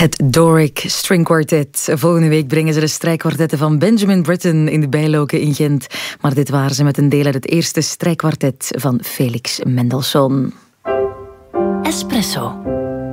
Het Doric String Quartet. Volgende week brengen ze de strijkkwartetten van Benjamin Britten in de Bijloken in Gent. Maar dit waren ze met een deel uit het eerste strijkkwartet van Felix Mendelssohn. Espresso.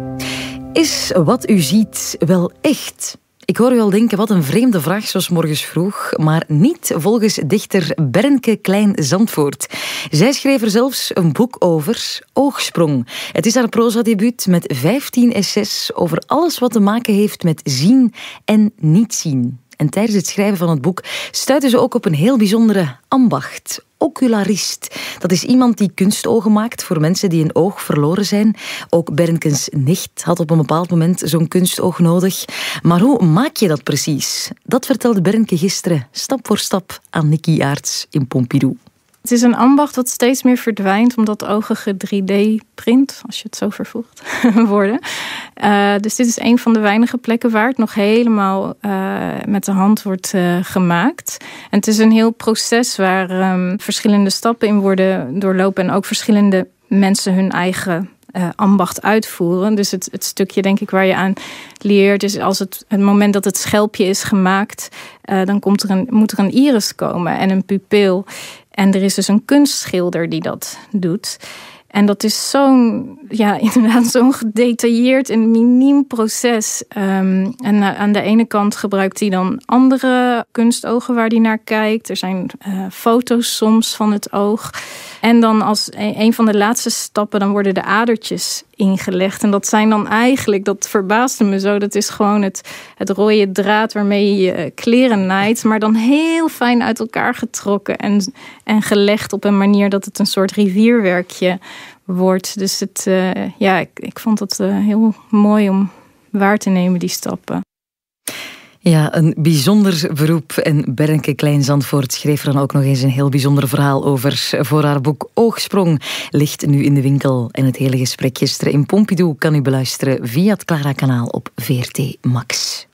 Is wat u ziet wel echt? Ik hoor u al denken, wat een vreemde vraag zoals morgens vroeg, maar niet volgens dichter Bernke Klein-Zandvoort. Zij schreef er zelfs een boek over, Oogsprong. Het is haar prozadebuut met 15 essays over alles wat te maken heeft met zien en niet zien. En tijdens het schrijven van het boek stuitte ze ook op een heel bijzondere ambacht. Ocularist. Dat is iemand die kunstogen maakt voor mensen die een oog verloren zijn. Ook Bernkens nicht had op een bepaald moment zo'n kunstoog nodig. Maar hoe maak je dat precies? Dat vertelde Bernke gisteren stap voor stap aan Nicky Aarts in Pompidou. Het is een ambacht dat steeds meer verdwijnt omdat ogen 3D-print, als je het zo vervoegt, worden. Dus dit is een van de weinige plekken waar het nog helemaal met de hand wordt gemaakt. En het is een heel proces waar verschillende stappen in worden doorlopen en ook verschillende mensen hun eigen ambacht uitvoeren. Dus het stukje, denk ik, waar je aan leert is als het moment dat het schelpje is gemaakt, dan moet er een iris komen en een pupil. En er is dus een kunstschilder die dat doet. En dat is inderdaad zo'n gedetailleerd en miniem proces. En aan de ene kant gebruikt hij dan andere kunstogen waar hij naar kijkt. Er zijn foto's soms van het oog. En dan als een van de laatste stappen, dan worden de adertjes ingelegd. En dat zijn dan eigenlijk, dat verbaasde me zo, dat is gewoon het rode draad waarmee je je kleren naait, maar dan heel fijn uit elkaar getrokken en gelegd op een manier dat het een soort rivierwerkje wordt. Dus ik vond het heel mooi om waar te nemen, die stappen. Ja, een bijzonder beroep. En Bernke Klein-Zandvoort schreef er dan ook nog eens een heel bijzonder verhaal over. Voor haar boek Oogsprong ligt nu in de winkel. En het hele gesprek gisteren in Pompidou kan u beluisteren via het Clara-kanaal op VRT Max.